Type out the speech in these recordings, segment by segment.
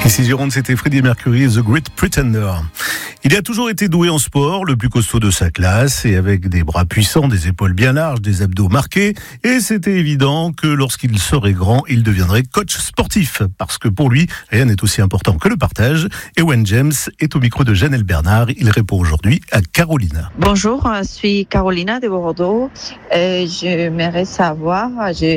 Ici Gironde, c'était Freddie Mercury, The Great Pretender. Il a toujours été doué en sport, le plus costaud de sa classe, et avec des bras puissants, des épaules bien larges, des abdos marqués. Et c'était évident que lorsqu'il serait grand, il deviendrait coach sportif. Parce que pour lui, rien n'est aussi important que le partage. Ewen James est au micro de Janelle Bernard. Il répond aujourd'hui à Carolina. Bonjour, je suis Carolina de Bordeaux. J'aimerais savoir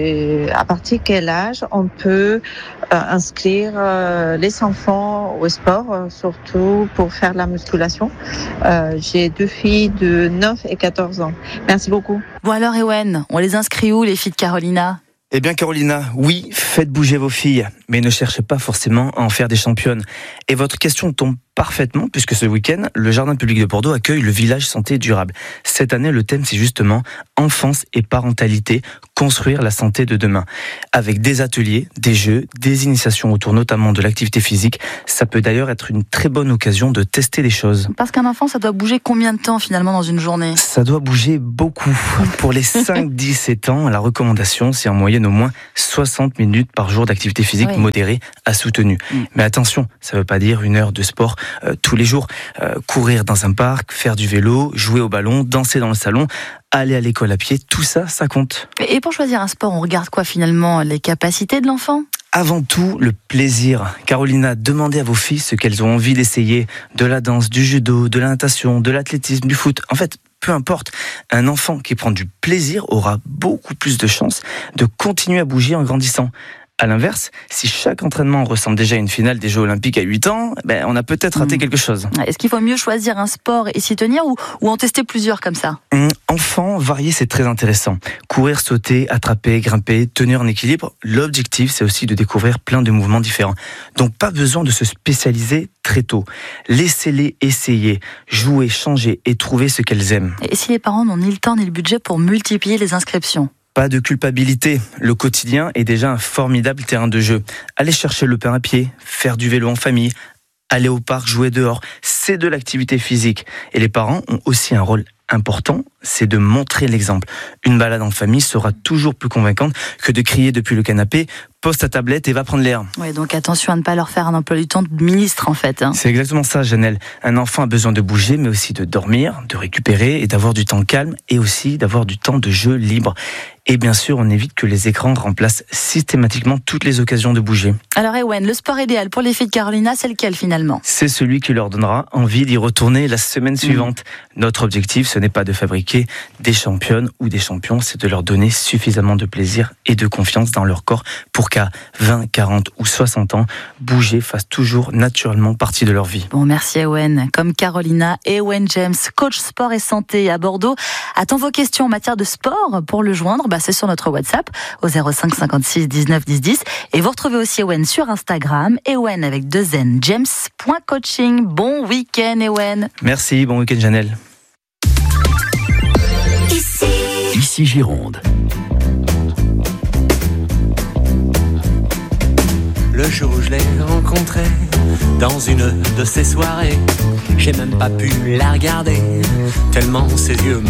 à partir de quel âge on peut inscrire les enfants au sport, surtout pour faire la musculation. J'ai 2 filles de 9 et 14 ans. Merci beaucoup. Bon alors Ewen, on les inscrit où les filles de Carolina ? Eh bien Carolina, oui, faites bouger vos filles, mais ne cherchez pas forcément à en faire des championnes. Et votre question tombe parfaitement, puisque ce week-end, le Jardin public de Bordeaux accueille le village santé durable. Cette année, le thème c'est justement enfance et parentalité, construire la santé de demain. Avec des ateliers, des jeux, des initiations autour notamment de l'activité physique. Ça peut d'ailleurs être une très bonne occasion de tester des choses. Parce qu'un enfant, ça doit bouger combien de temps finalement dans une journée ? Ça doit bouger beaucoup. Pour les 5-17 ans, la recommandation, c'est en moyenne au moins 60 minutes par jour d'activité physique modérée à soutenue. Mais attention, ça ne veut pas dire 1 heure de sport tous les jours. Courir dans un parc, faire du vélo, jouer au ballon, danser dans le salon, aller à l'école à pied, tout ça, ça compte. Et pour choisir un sport, on regarde quoi finalement ? Les capacités de l'enfant ? Avant tout, le plaisir. Carolina, demandez à vos filles ce qu'elles ont envie d'essayer. De la danse, du judo, de la natation, de l'athlétisme, du foot. En fait, peu importe, un enfant qui prend du plaisir aura beaucoup plus de chances de continuer à bouger en grandissant. À l'inverse, si chaque entraînement ressemble déjà à une finale des Jeux Olympiques à 8 ans, on a peut-être raté quelque chose. Est-ce qu'il faut mieux choisir un sport et s'y tenir ou en tester plusieurs comme ça ? Enfant, varier, c'est très intéressant. Courir, sauter, attraper, grimper, tenir en équilibre, l'objectif, c'est aussi de découvrir plein de mouvements différents. Donc pas besoin de se spécialiser très tôt. Laissez-les essayer, jouer, changer et trouver ce qu'elles aiment. Et si les parents n'ont ni le temps ni le budget pour multiplier les inscriptions ? Pas de culpabilité. Le quotidien est déjà un formidable terrain de jeu. Allez chercher le pain à pied, faire du vélo en famille, aller au parc, jouer dehors, c'est de l'activité physique. Et les parents ont aussi un rôle important, c'est de montrer l'exemple. Une balade en famille sera toujours plus convaincante que de crier depuis le canapé « pose ta tablette et va prendre l'air ». Oui, donc attention à ne pas leur faire un emploi du temps de ministre en fait. C'est exactement ça, Janelle. Un enfant a besoin de bouger, mais aussi de dormir, de récupérer et d'avoir du temps calme et aussi d'avoir du temps de jeu libre. Et bien sûr, on évite que les écrans remplacent systématiquement toutes les occasions de bouger. Alors Ewen, le sport idéal pour les filles de Carolina, c'est lequel finalement ? C'est celui qui leur donnera envie d'y retourner la semaine suivante. Notre objectif, ce n'est pas de fabriquer des championnes ou des champions, c'est de leur donner suffisamment de plaisir et de confiance dans leur corps pour qu'à 20, 40 ou 60 ans, bouger fasse toujours naturellement partie de leur vie. Bon, merci Ewen. Comme Carolina, Ewen James, coach sport et santé à Bordeaux, attend vos questions en matière de sport. Pour le joindre, c'est sur notre WhatsApp au 05 56 19 10 10. Et vous retrouvez aussi Ewen sur Instagram, Ewen avec 2 N, james.coaching. Bon week-end Ewen. Merci, bon week-end Janelle. Ici Gironde. Le jour où je l'ai rencontrée dans une de ces soirées, j'ai même pas pu la regarder, tellement ses yeux